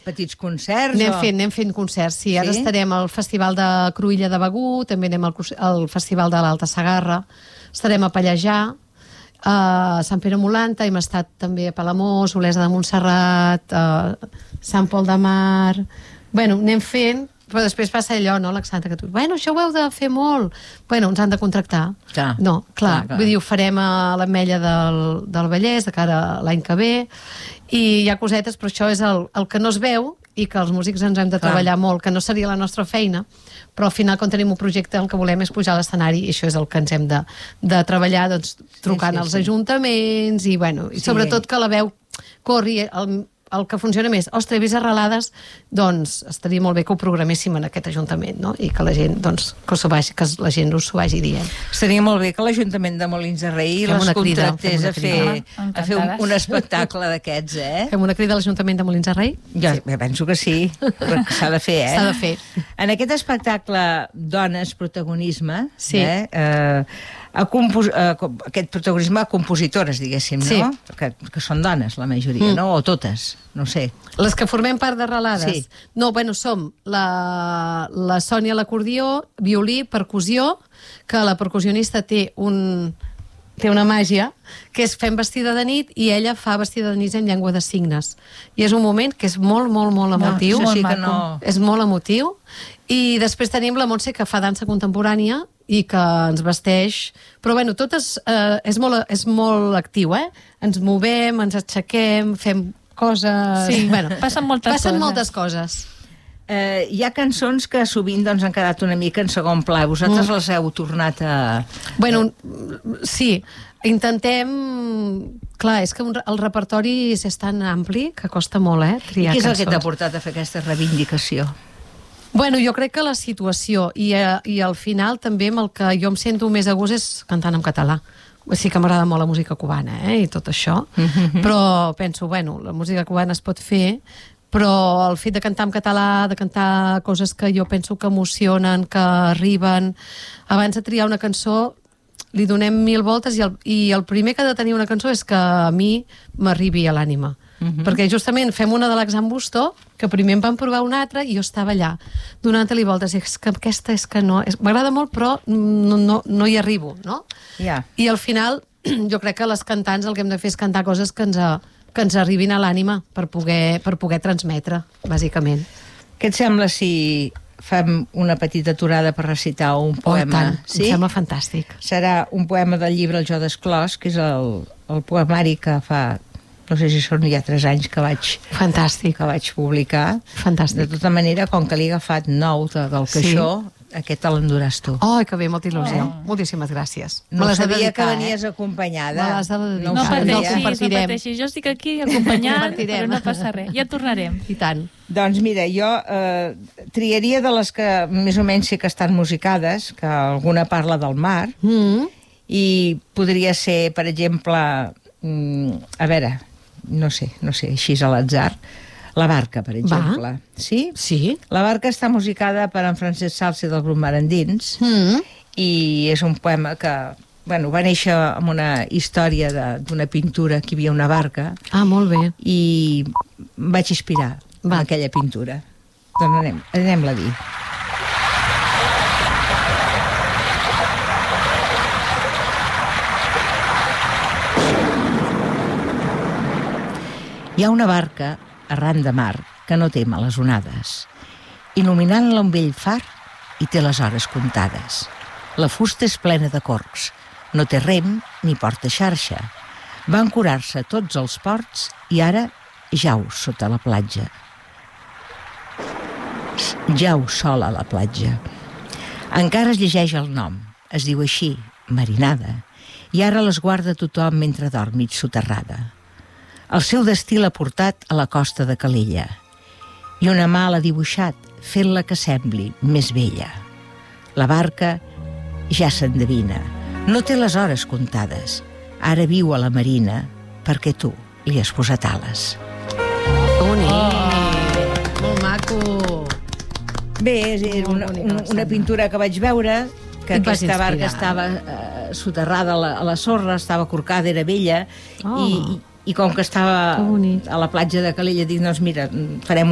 petits concerts? Anem fent concerts, sí. Ara estarem al Festival de Cruïlla de Begur, també anem al Festival de l'Alta Segarra, estarem a Pallejà, a Sant Pere Molanta, hem estat també a Palamós, Olesa de Montserrat, Sant Pol de Mar... Bueno, anem fent, però després passa allò, no, Alexandra, que tu... Bueno, això ho heu de fer molt. Bueno, ens han de contractar. Clar. No, clar. Vull dir, ho farem a l'Ametlla del Vallès, de cara a l'any que ve, i hi ha cosetes, però això és el que no es veu i que els músics ens hem de treballar molt, que no seria la nostra feina, però al final, quan tenim un projecte, el que volem és pujar a l'escenari, i això és el que ens hem de treballar, doncs, trucant als ajuntaments, i, bueno, i sobretot que la veu corri el que funciona més. Ostres, he vist Arrelades, doncs estaria molt bé que ho programéssim en aquest ajuntament, no? I que la gent, doncs, que la gent us ho vagi dient. Estaria molt bé que l'Ajuntament de Molins de Rei les contractés a fer un espectacle d'aquests, Fem una crida a l'Ajuntament de Molins de Rei? Jo penso que sí, que s'ha de fer, S'ha de fer. En aquest espectacle Dones, protagonisme, aquest protagonisme a compositores, diguéssim, no? Que són dones, la majoria, no? O totes, no sé. Les que formem part d'Arrelades? Sí. No, bueno, som la Sònia a l'acordió, violí, percussió, que la percussionista té una màgia, que és fem vestida de nit, i ella fa vestida de nit en llengua de signes. I és un moment que és molt, molt, molt emotiu. És molt emotiu. I després tenim la Montse, que fa dansa contemporània i que ens vesteix. Però, bueno, totes... és molt actiu, Ens movem, ens aixequem, fem coses... Sí, bueno, passen moltes coses. Hi ha cançons que sovint han quedat una mica en segon pla. Vosaltres les heu tornat a... Bueno, sí. Intentem... Clar, és que el repertori és tan ampli que costa molt, triar cançons. I què és el que t'ha portat a fer aquesta reivindicació? Bueno, jo crec que la situació i al final també amb el que jo em sento més a gust és cantant en català. Sí que m'agrada molt la música cubana, i tot això, però penso, bueno, la música cubana es pot fer, però el fet de cantar en català, de cantar coses que jo penso que emocionen, que arriben... Abans de triar una cançó li donem 1000 voltes i el primer que ha de tenir una cançó és que a mi m'arribi a l'ànima. Perquè justament fem una de l'Exam Busto, que primer em van provar una altra i jo estava allà donant-li voltes, i és que aquesta és que no... M'agrada molt, però no hi arribo, no? I al final jo crec que les cantants el que hem de fer és cantar coses que ens arribin a l'ànima per poder transmetre, bàsicament. Què et sembla si fem una petita aturada per recitar un poema? Em sembla fantàstic. Serà un poema del llibre El jo d'Esclòs, que és el poemari que fa... No sé si són ja 3 anys que vaig publicar. Fantàstic. De tota manera, com que l'he agafat nou del Caixó, aquest te l'enduràs tu. Oh, que bé, molta il·lusió. Moltíssimes gràcies. No sabia que venies acompanyada. Me l'has de dedicar. No pateixis, jo estic aquí acompanyant, però no passa res. Ja tornarem. I tant. Doncs mira, jo triaria de les que més o menys sé que estan musicades, que alguna parla del mar, i podria ser, per exemple, a veure... No sé, així a l'atzar. La Barca, per exemple. Sí? Sí. La Barca està musicada per en Francesc Salsi del grup Mar Endins, i és un poema que va néixer amb una història d'una pintura que hi havia una barca. Ah, molt bé. I vaig inspirar amb aquella pintura. Doncs anem-la a dir. Hi ha una barca, arran de mar, que no tem a les onades, il·luminant-la un vell far i té les hores comptades. La fusta és plena de corcs, no té rem ni porta xarxa. Va ancorar-se a tots els ports i ara jau sota la platja. Jau sola a la platja. Encara es llegeix el nom, es diu així, Marinada, i ara les guarda tothom mentre dorm mig soterrada. El seu destí l'ha portat a la costa de Calella i una mà l'ha dibuixat fent-la que sembli més vella. La barca ja s'endevina, no té les hores comptades, ara viu a la marina perquè tu li has posat ales. Bonic! Molt maco! Bé, és una pintura que vaig veure, que aquesta barca estava soterrada a la sorra, estava corcada, era vella, i com que estava a la platja de Calella, dic, doncs mira, farem